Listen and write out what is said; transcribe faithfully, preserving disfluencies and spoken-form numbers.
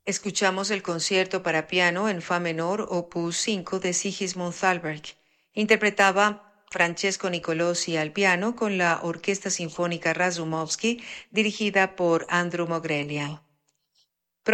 Escuchamos el concierto para piano en fa menor opus cinco de Sigismund Thalberg. Interpretaba Francesco Nicolosi al piano con la Orquesta Sinfónica Razumovsky dirigida por Andrew Mogrelian.